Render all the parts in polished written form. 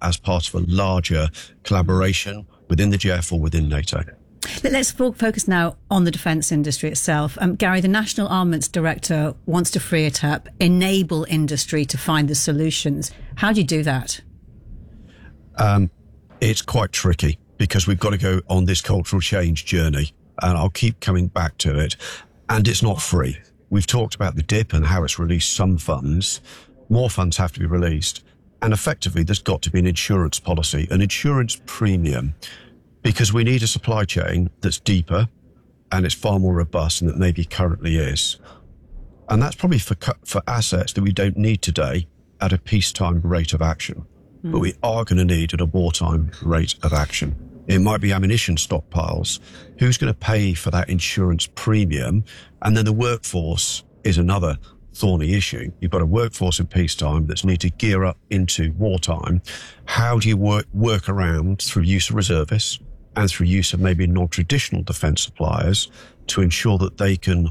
as part of a larger collaboration within the JEF or within NATO. Let's focus now on the defence industry itself. Gary, the National Armaments Director wants to free it up, enable industry to find the solutions. How do you do that? It's quite tricky because we've got to go on this cultural change journey, and I'll keep coming back to it. And it's not free. We've talked about the DIP and how it's released some funds. More funds have to be released. And effectively, there's got to be an insurance policy, an insurance premium, because we need a supply chain that's deeper and it's far more robust than it maybe currently is. And that's probably for assets that we don't need today at a peacetime rate of action. But we are going to need at a wartime rate of action. It might be ammunition stockpiles. Who's going to pay for that insurance premium? And then the workforce is another thorny issue. You've got a workforce in peacetime that's need to gear up into wartime. How do you work around through use of reservists and through use of maybe non-traditional defence suppliers to ensure that they can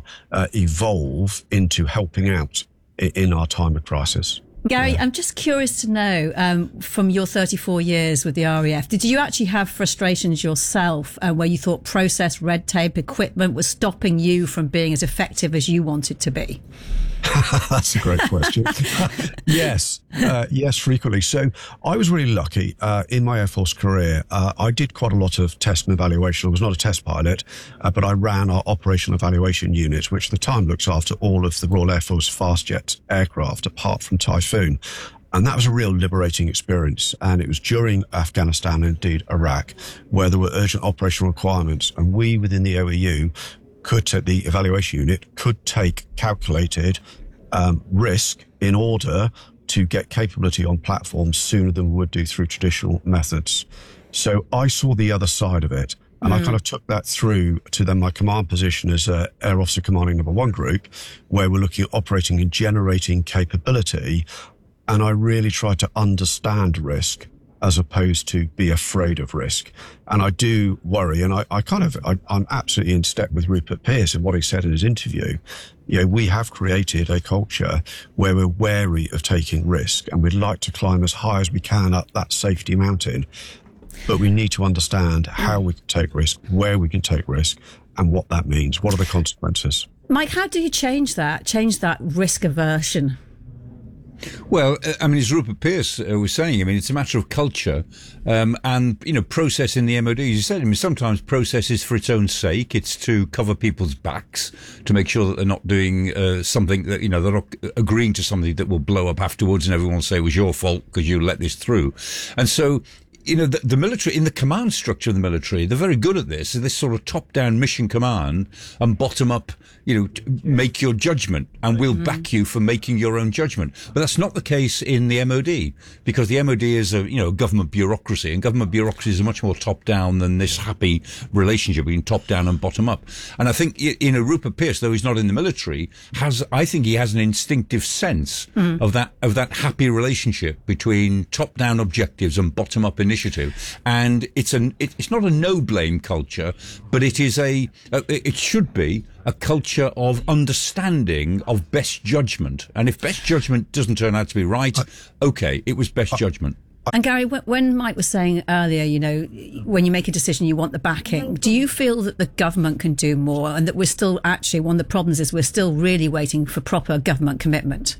evolve into helping out in our time of crisis? Gary, I'm just curious to know, from your 34 years with the RAF, did you actually have frustrations yourself where you thought process, red tape, equipment was stopping you from being as effective as you wanted to be? That's a great question. Yes, frequently. So I was really lucky in my Air Force career. I did quite a lot of test and evaluation. I was not a test pilot, but I ran our operational evaluation unit, which at the time looks after all of the Royal Air Force fast jet aircraft, apart from Typhoon. And that was a real liberating experience. And it was during Afghanistan and indeed Iraq, where there were urgent operational requirements. And we within the OEU the evaluation unit could take calculated risk in order to get capability on platforms sooner than we would do through traditional methods. So I saw the other side of it. And I kind of took that through to then my command position as Air Officer Commanding Number 1 Group, where we're looking at operating and generating capability. And I really tried to understand risk as opposed to be afraid of risk. And I do worry, and I'm absolutely in step with Rupert Pearce in what he said in his interview. You know, we have created a culture where we're wary of taking risk, and we'd like to climb as high as we can up that safety mountain. But we need to understand how we can take risk, where we can take risk, and what that means. What are the consequences? Mike, how do you change that risk aversion? Well, I mean, as Rupert Pearce was saying, I mean, it's a matter of culture and, you know, process in the MOD. As you said, I mean, sometimes process is for its own sake. It's to cover people's backs, to make sure that they're not doing something that, you know, they're not agreeing to something that will blow up afterwards and everyone will say it was your fault because you let this through. And so, you know, the military, in the command structure of the military, they're very good at this sort of top-down mission command and bottom-up, you know, make your judgment and we'll back you for making your own judgment. But that's not the case in the MOD, because the MOD is a government bureaucracy, and government bureaucracy is much more top-down than this happy relationship between top-down and bottom-up. And I think, you know, Rupert Pearce, though he's not in the military, I think he has an instinctive sense of that happy relationship between top-down objectives and bottom-up initiative. And it's not a no-blame culture, but it should be a culture of understanding of best judgment. And if best judgment doesn't turn out to be right, okay, it was best judgment. And Gary, when Mike was saying earlier, you know, when you make a decision, you want the backing. Do you feel that the government can do more, and that we're still actually, one of the problems is we're still really waiting for proper government commitment?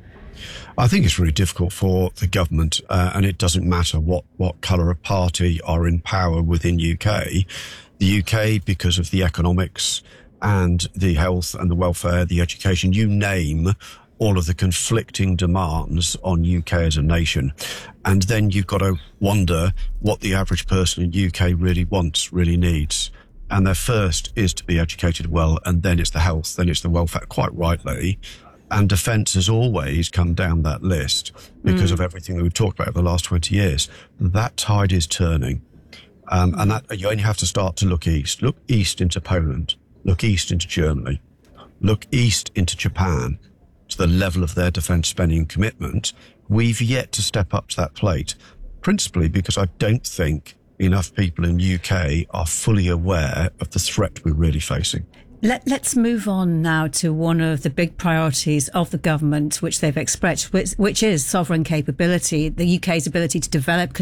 I think it's really difficult for the government, and it doesn't matter what colour of party are in power within UK. The UK, because of the economics and the health and the welfare, the education, you name all of the conflicting demands on UK as a nation. And then you've got to wonder what the average person in UK really wants, really needs. And their first is to be educated well, and then it's the health, then it's the welfare, quite rightly. And defence has always come down that list because of everything that we've talked about over the last 20 years. That tide is turning. And that you only have to start to look east. Look east into Poland. Look east into Germany. Look east into Japan, to the level of their defence spending commitment. We've yet to step up to that plate, principally because I don't think enough people in the UK are fully aware of the threat we're really facing. Let's move on now to one of the big priorities of the government, which they've expressed, which is sovereign capability, the UK's ability to develop,